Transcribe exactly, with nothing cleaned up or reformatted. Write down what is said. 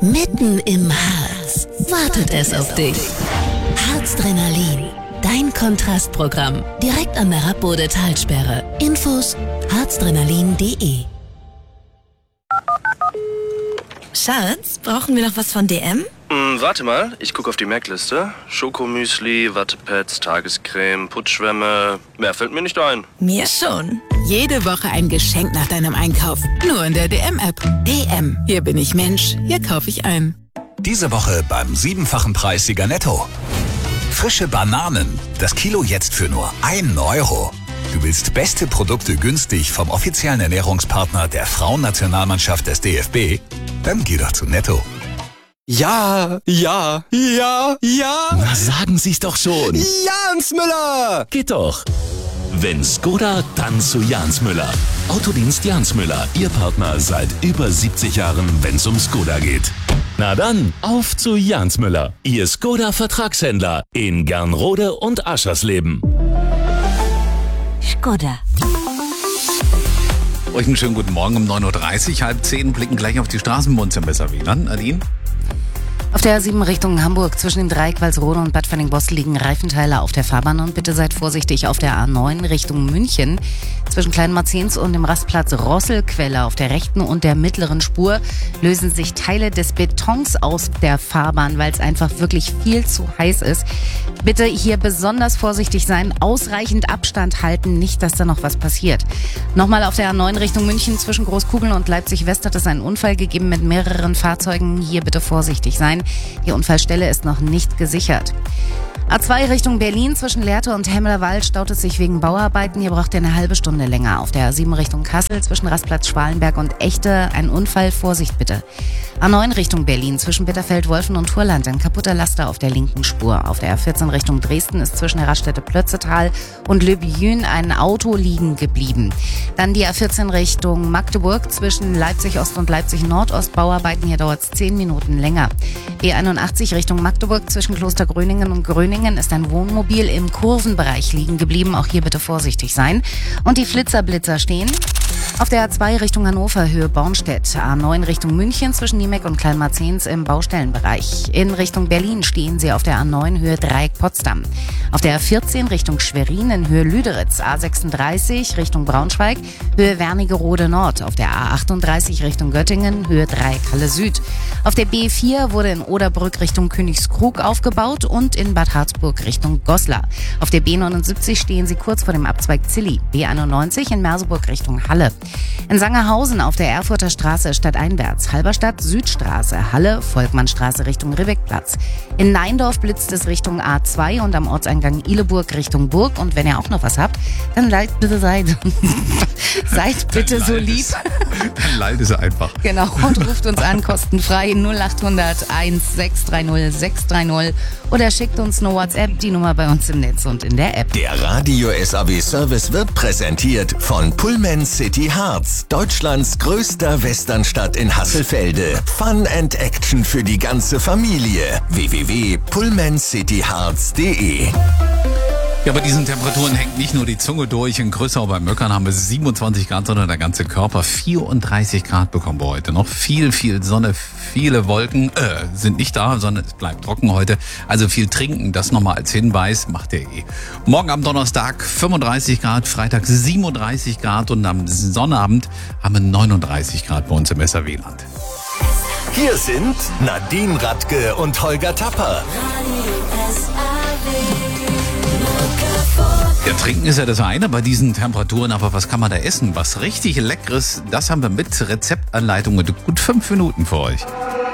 Mitten im Harz wartet es auf dich. Harzdrenalin, dein Kontrastprogramm. Direkt an der Radbode-Talsperre. Infos harzdrenalin punkt de. Schatz, brauchen wir noch was von D M? Mm, warte mal, ich gucke auf die Merkliste. Schokomüsli, Wattepads, Tagescreme, Putzschwämme. Mehr fällt mir nicht ein. Mir schon. Jede Woche ein Geschenk nach deinem Einkauf. Nur in der D M-App. D M. Hier bin ich Mensch. Hier kaufe ich ein. Diese Woche beim siebenfachen Preissieger Netto. Frische Bananen. Das Kilo jetzt für nur einen Euro. Du willst beste Produkte günstig vom offiziellen Ernährungspartner der Frauennationalmannschaft des D F B? Dann geh doch zu Netto. Ja, ja, ja, ja. Na, sagen Sie's doch schon. Jans Müller. Geht doch. Wenn Skoda, dann zu Jans Müller. Autodienst Jans Müller, Ihr Partner seit über siebzig Jahren, wenn's um Skoda geht. Na dann, auf zu Jans Müller, Ihr Skoda-Vertragshändler in Gernrode und Aschersleben. Skoda. Euch einen schönen guten Morgen um neun Uhr dreißig, halb zehn, blicken gleich auf die Straßen bei uns im Besserwieland. Nadine? Auf der A sieben Richtung Hamburg zwischen dem Dreieck Walsrode und Bad Venningbostel liegen Reifenteile auf der Fahrbahn und bitte seid vorsichtig auf der A neun Richtung München. Zwischen Kleinmarzens und dem Rastplatz Rosselquelle auf der rechten und der mittleren Spur lösen sich Teile des Betons aus der Fahrbahn, weil es einfach wirklich viel zu heiß ist. Bitte hier besonders vorsichtig sein, ausreichend Abstand halten, nicht, dass da noch was passiert. Nochmal auf der A neun Richtung München zwischen Großkugeln und Leipzig-West hat es einen Unfall gegeben mit mehreren Fahrzeugen. Hier bitte vorsichtig sein. Die Unfallstelle ist noch nicht gesichert. A zwei Richtung Berlin zwischen Lehrte und Hemmerwald staut es sich wegen Bauarbeiten. Hier braucht ihr eine halbe Stunde länger. Auf der A sieben Richtung Kassel zwischen Rastplatz Schwalenberg und Echte ein Unfall. Vorsicht bitte. A neun Richtung Berlin zwischen Bitterfeld, Wolfen und Turland ein kaputter Laster auf der linken Spur. Auf der A vierzehn Richtung Dresden ist zwischen der Raststätte Plötzetal und Le Billon ein Auto liegen geblieben. Dann die A vierzehn Richtung Magdeburg zwischen Leipzig Ost und Leipzig Nordost. Bauarbeiten, hier dauert es zehn Minuten länger. B einundachtzig Richtung Magdeburg zwischen Kloster Gröningen und Gröningen ist ein Wohnmobil im Kurvenbereich liegen geblieben. Auch hier bitte vorsichtig sein. Und die Flitzerblitzer stehen auf der A zwei Richtung Hannover, Höhe Bornstedt. A neun Richtung München zwischen Niemeck und Kleinmarzens im Baustellenbereich. In Richtung Berlin stehen sie auf der A neun, Höhe Dreieck Potsdam. Auf der A vierzehn Richtung Schwerin in Höhe Lüderitz. A sechsunddreißig Richtung Braunschweig, Höhe Wernigerode Nord. Auf der A achtunddreißig Richtung Göttingen, Höhe Dreieck Halle Süd. Auf der B vier wurde in Oderbrück Richtung Königskrug aufgebaut und in Bad Harzburg Richtung Goslar. Auf der B neunundsiebzig stehen sie kurz vor dem Abzweig Zilli. B einundneunzig in Merseburg Richtung Halle. In Sangerhausen auf der Erfurter Straße stadteinwärts, Halberstadt Südstraße, Halle, Volkmannstraße Richtung Ribbeckplatz. In Neindorf blitzt es Richtung A zwei und am Ortseingang Ihleburg Richtung Burg. Und wenn ihr auch noch was habt, dann seid bitte seid, seid bitte so lieb. Es, dann leidet es einfach. Genau, und ruft uns an, kostenfrei null achthundert eins sechs drei null sechs drei null oder schickt uns eine WhatsApp, die Nummer bei uns im Netz und in der App. Der Radio S A W Service wird präsentiert von Pullman City Harz, Deutschlands größter Westernstadt in Hasselfelde. Fun and Action für die ganze Familie. w w w punkt pullman city harz punkt de. Ja, bei diesen Temperaturen hängt nicht nur die Zunge durch. In Größau bei Möckern haben wir siebenundzwanzig Grad, sondern der ganze Körper. vierunddreißig Grad bekommen wir heute noch. Viel, viel Sonne, viele Wolken äh, sind nicht da, sondern es bleibt trocken heute. Also viel trinken, das nochmal als Hinweis, macht ihr eh. Morgen am Donnerstag fünfunddreißig Grad, Freitag siebenunddreißig Grad und am Sonnabend haben wir neununddreißig Grad bei uns im S A W-Land. Hier sind Nadine Radke und Holger Tapper. Ja, trinken ist ja das eine bei diesen Temperaturen, aber was kann man da essen? Was richtig Leckeres, das haben wir mit Rezeptanleitung und gut fünf Minuten für euch.